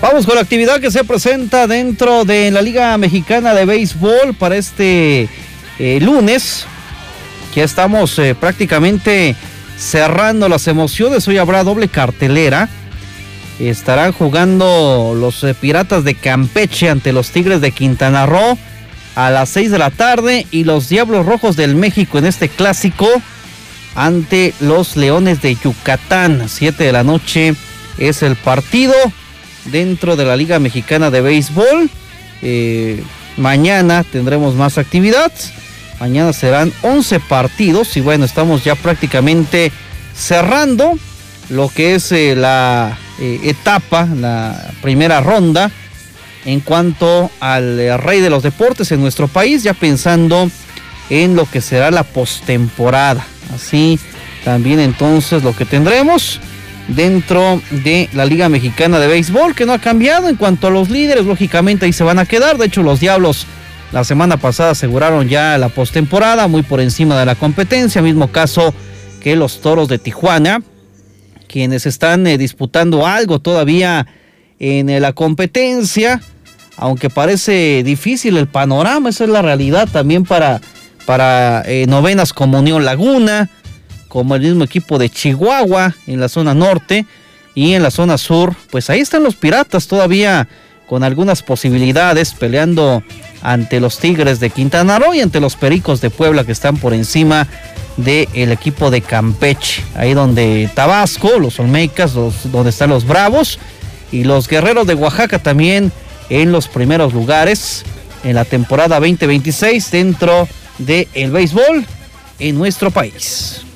Vamos con la actividad que se presenta dentro de la Liga Mexicana de Béisbol para este lunes. Ya estamos prácticamente cerrando las emociones. Hoy habrá doble cartelera. Estarán jugando los Piratas de Campeche ante los Tigres de Quintana Roo a las 6 de la tarde y los Diablos Rojos del México en este clásico ante los Leones de Yucatán. 7 de la noche es el partido dentro de la Liga Mexicana de Béisbol. Mañana tendremos más actividad. Mañana serán 11 partidos y bueno, estamos ya prácticamente cerrando lo que es la etapa, la primera ronda en cuanto al rey de los deportes en nuestro país, ya pensando en lo que será la postemporada. Así también entonces lo que tendremos dentro de la Liga Mexicana de Béisbol, que no ha cambiado en cuanto a los líderes, lógicamente ahí se van a quedar. De hecho, los Diablos la semana pasada aseguraron ya la postemporada, muy por encima de la competencia, mismo caso que los Toros de Tijuana, quienes están disputando algo todavía en la competencia, aunque parece difícil el panorama. Esa es la realidad también para novenas como Unión Laguna, como el mismo equipo de Chihuahua en la zona norte, y en la zona sur, pues ahí están los Piratas todavía con algunas posibilidades, peleando ante los Tigres de Quintana Roo y ante los Pericos de Puebla, que están por encima del equipo de Campeche, ahí donde Tabasco, los Olmecas, donde están los Bravos, y los Guerreros de Oaxaca también en los primeros lugares en la temporada 2026 dentro del béisbol en nuestro país.